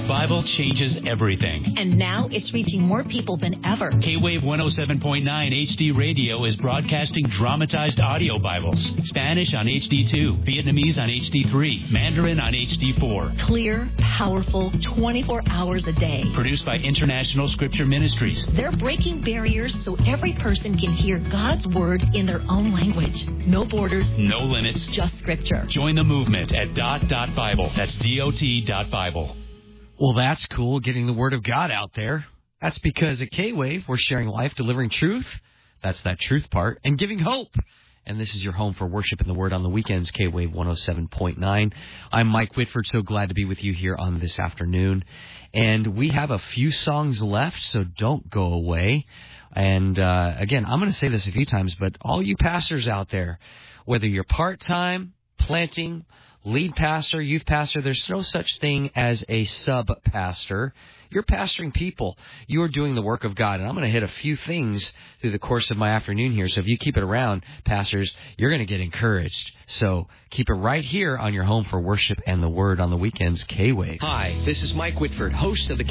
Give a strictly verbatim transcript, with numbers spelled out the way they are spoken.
Bible changes everything. And now it's reaching more people than ever. K-Wave one oh seven point nine H D Radio is broadcasting dramatized audio Bibles. Spanish on H D two, Vietnamese on H D three, Mandarin on H D four. Clear, powerful, twenty-four hours a day. Produced by International Scripture Ministries. They're breaking barriers so every person can hear God's Word in their own language. No borders. No limits. Just Scripture. Join the movement at dot dot Bible. That's D O T dot Bible. Well, that's cool, getting the Word of God out there. That's because at K-Wave, we're sharing life, delivering truth. That's that truth part. And giving hope. And this is your home for worship and the Word on the weekends, K-Wave one oh seven point nine. I'm Mike Whitford, so glad to be with you here on this afternoon. And we have a few songs left, so don't go away. And, uh, again, I'm going to say this a few times, but all you pastors out there, whether you're part-time, planting, lead pastor, youth pastor, there's no such thing as a sub-pastor. You're pastoring people. You're doing the work of God. And I'm going to hit a few things through the course of my afternoon here. So if you keep it around, pastors, you're going to get encouraged. So keep it right here on your home for worship and the Word on the weekends, K-Wave. Hi, this is Mike Whitford, host of the